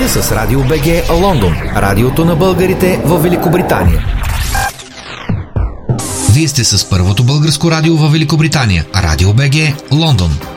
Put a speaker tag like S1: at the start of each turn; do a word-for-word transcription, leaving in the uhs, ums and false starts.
S1: сте с Радио БГ Лондон, радиото на българите в Великобритания.
S2: Вие сте с първото българско радио в Великобритания, Радио БГ Лондон.